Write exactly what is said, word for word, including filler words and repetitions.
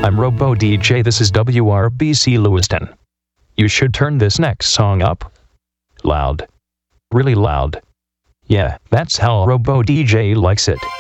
I'm Robo D J, this is W R B C Lewiston. You should turn this next song up. Loud. Really loud. Yeah, that's how Robo D J likes it.